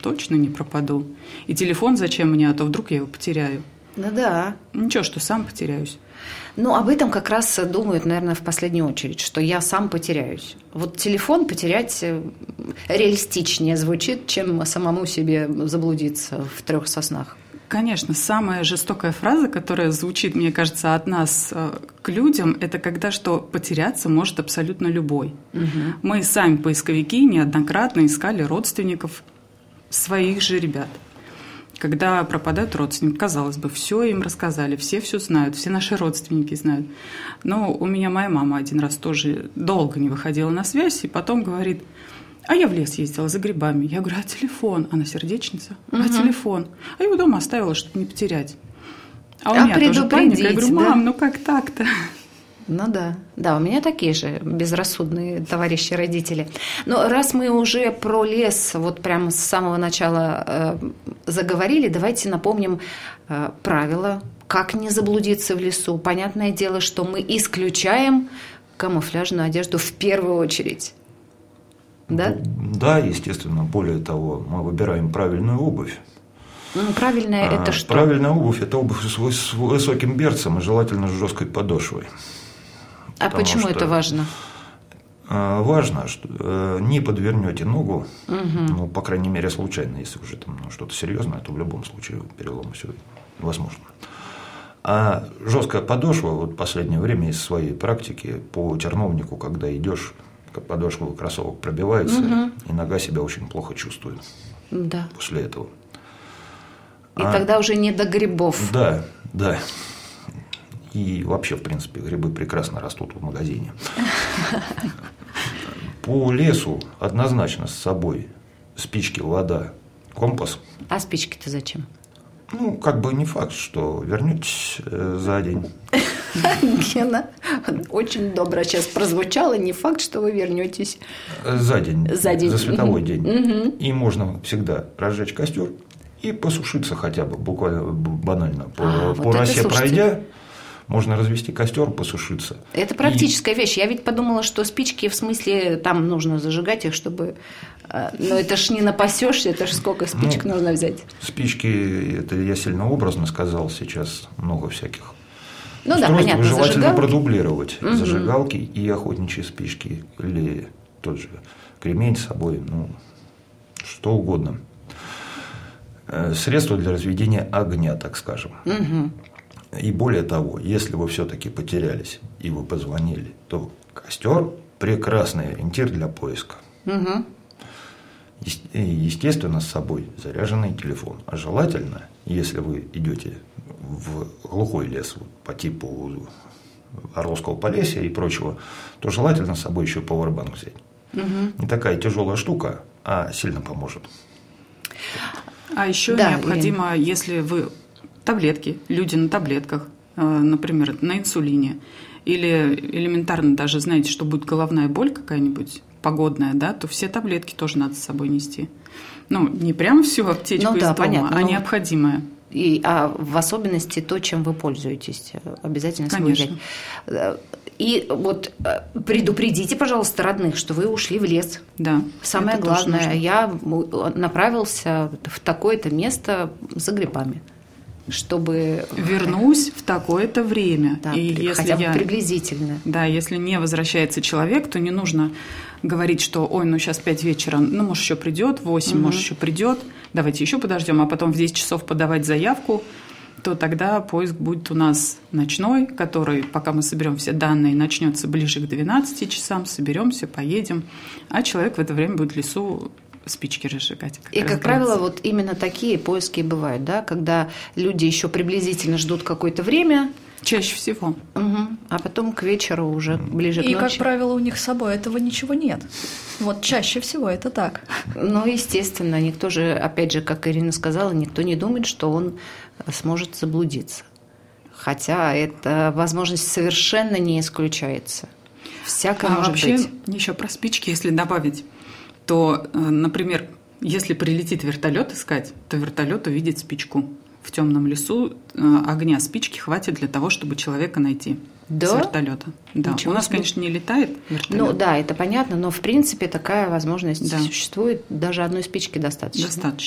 точно не пропаду. И телефон зачем мне, а то вдруг я его потеряю. Ну да. Ничего, что сам потеряюсь. Ну, об этом как раз думают, наверное, в последнюю очередь, что я сам потеряюсь. Вот телефон потерять реалистичнее звучит, чем самому себе заблудиться в 3 соснах. Конечно, самая жестокая фраза, которая звучит, мне кажется, от нас к людям, это когда что потеряться может абсолютно любой. Угу. Мы сами, поисковики, неоднократно искали родственников своих же ребят. Когда пропадают родственники, казалось бы, все им рассказали, все знают, все наши родственники знают. Но у меня моя мама один раз тоже долго не выходила на связь, и потом говорит: а я в лес ездила за грибами. Я говорю: а телефон? Она сердечница. А телефон? А я его дома оставила, чтобы не потерять. А у меня тоже паника. Я говорю: мам, ну как так-то? Ну да. Да, у меня такие же безрассудные товарищи-родители. Но раз мы уже про лес вот прямо с самого начала заговорили, давайте напомним правила, как не заблудиться в лесу. Понятное дело, что мы исключаем камуфляжную одежду в первую очередь. Да? Да, естественно. Более того, мы выбираем правильную обувь. Правильная это что? Правильная обувь – это обувь с высоким берцем и желательно с жесткой подошвой. А почему это важно? Важно, что не подвернете ногу, ну, по крайней мере, случайно, если уже там что-то серьезное, то в любом случае перелом все возможно. А жесткая подошва, вот в последнее время из своей практики по терновнику, когда идешь, подошва кроссовок пробивается, и нога себя очень плохо чувствует после этого. И тогда уже не до грибов. Да, да. И вообще, в принципе, грибы прекрасно растут в магазине. По лесу однозначно с собой спички, вода, компас. А спички-то зачем? Ну, как бы не факт, что вернетесь за день. Гена, очень добро сейчас прозвучало. Не факт, что вы вернетесь за день. За световой день. И можно всегда разжечь костер и посушиться хотя бы, буквально банально. По росе пройдя, можно развести костер, посушиться. Это практическая вещь. Я ведь подумала, что спички, в смысле, там нужно зажигать их, чтобы… Но это ж не напасешься, это ж сколько спичек нужно взять. Спички, это я сильно образно сказал, сейчас много всяких. Ну да, понятно, желательно продублировать зажигалки и охотничьи спички, или тот же кремень с собой, ну, что угодно. Средства для разведения огня, так скажем. И более того, если вы все-таки потерялись и вы позвонили, то костер – прекрасный ориентир для поиска. Естественно, с собой заряженный телефон. А желательно, если вы идете в глухой лес по типу Орловского Полесья и прочего, то желательно с собой еще пауэрбанк взять. Не такая тяжелая штука, а сильно поможет. А еще необходимо, если вы… Таблетки, люди на таблетках, например, на инсулине, или элементарно даже, знаете, что будет головная боль какая-нибудь погодная, да, то все таблетки тоже надо с собой нести. Ну, не прям всю аптечку из дома, понятно, необходимое. А в особенности то, чем вы пользуетесь, обязательно с собой взять. И вот предупредите, пожалуйста, родных, что вы ушли в лес. Да. Самое главное, я направился в такое-то место за грибами. Чтобы… Вернусь в такое-то время. Да, и если хотя бы приблизительно. Да, если не возвращается человек, то не нужно говорить, что ой, ну сейчас 5 вечера, ну может еще придет, 8, может еще придет, давайте еще подождем, а потом в 10 часов подавать заявку, то тогда поиск будет у нас ночной, который, пока мы соберем все данные, начнется ближе к 12 часам, соберемся, поедем, а человек в это время будет в лесу спички разжигать. И, как правило, вот именно такие поиски и бывают, да, когда люди еще приблизительно ждут какое-то время. Чаще всего. А потом к вечеру уже ближе к ночи. И, как правило, у них с собой этого ничего нет. Вот чаще всего это так. Ну, естественно, никто же, опять же, как Ирина сказала, никто не думает, что он сможет заблудиться. Хотя эта возможность совершенно не исключается. Всякое может вообще, быть. Еще про спички, если добавить, то, например, если прилетит вертолет искать, то вертолет увидит спичку. В темном лесу огня спички хватит для того, чтобы человека найти с вертолета. Да. У нас, конечно, не летает вертолет. Ну да, это понятно, но в принципе такая возможность существует. Даже одной спички достаточно.